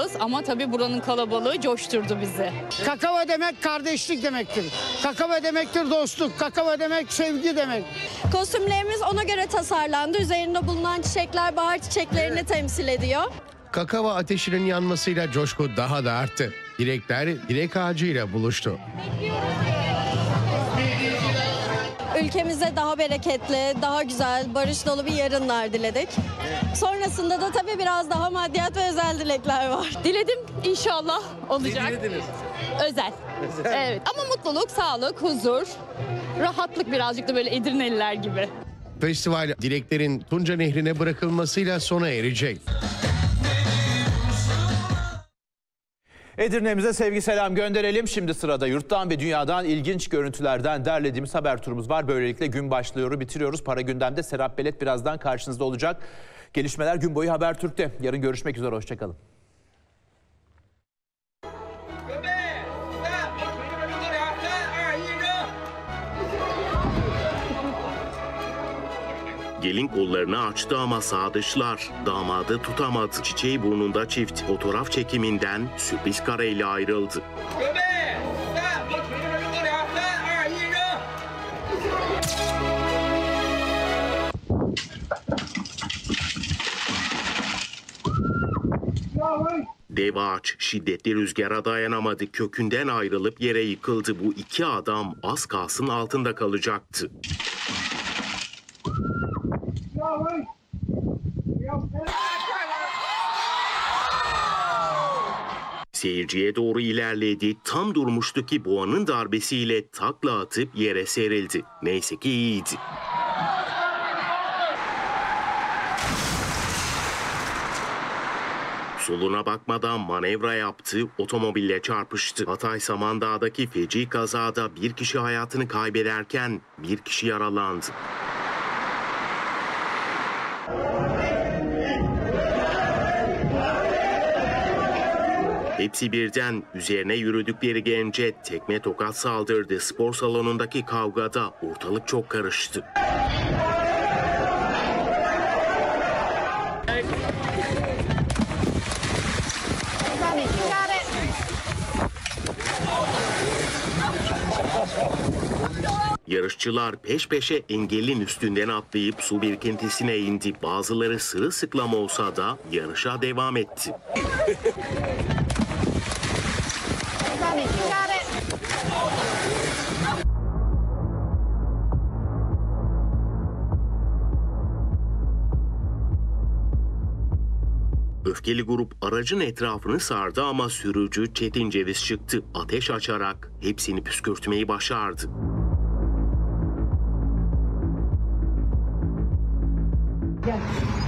az ama tabii buranın kalabalığı coşturdu bizi. Kakava demek kardeşlik demektir. Kakava demektir dostluk. Kakava demek sevgi demek. Kostümlerimiz ona göre tasarlandı. Üzerinde bulunan çiçekler bahar çiçeklerini temsil ediyor. Kakava ateşinin yanmasıyla coşku daha da arttı. Dilekler dilek ağacıyla buluştu. Ülkemize daha bereketli, daha güzel, barış dolu bir yarınlar diledik. Sonrasında da tabii biraz daha maddiyat ve özel dilekler var. Diledim, inşallah olacak. Özel. Evet ama mutluluk, sağlık, huzur, rahatlık, birazcık da böyle Edirneliler gibi. Festival dileklerin Tunca Nehri'ne bırakılmasıyla sona erecek. Edirne'mize sevgi selam gönderelim. Şimdi sırada yurttan ve dünyadan ilginç görüntülerden derlediğimiz haber turumuz var. Böylelikle gün başlıyor, bitiriyoruz. Para gündemde Serap Belet birazdan karşınızda olacak. Gelişmeler gün boyu Habertürk'te. Yarın görüşmek üzere, hoşçakalın. Gelin kollarını açtı ama sadıçlar damadı tutamadı. Çiçeği burnunda çift fotoğraf çekiminden sürpriz kareyle ayrıldı. Dev ağaç şiddetli rüzgara dayanamadı. Kökünden ayrılıp yere yıkıldı. Bu iki adam az kalsın altında kalacaktı. Seyirciye doğru ilerledi. Tam durmuştu ki boğanın darbesiyle takla atıp yere serildi. Neyse ki iyiydi. Soluna bakmadan manevra yaptı, otomobille çarpıştı. Hatay Samandağ'daki feci kazada bir kişi hayatını kaybederken bir kişi yaralandı. Hepsi birden üzerine yürüdükleri gence tekme tokat saldırdı. Spor salonundaki kavgada ortalık çok karıştı. Yarışçılar peş peşe engelin üstünden atlayıp su birikintisine indi. Bazıları sırılsıklam olsa da yarışa devam etti. Öfkeli grup aracın etrafını sardı ama sürücü Çetin Ceviz çıktı. Ateş açarak hepsini püskürtmeyi başardı. Gel.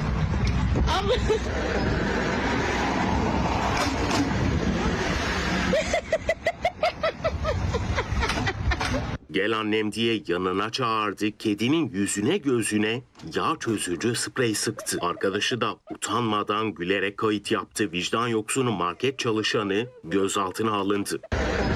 Gel annem diye yanına çağırdı. Kedinin yüzüne gözüne yağ çözücü sprey sıktı. Arkadaşı da utanmadan gülerek kayıt yaptı. Vicdan yoksunu market çalışanı gözaltına alındı.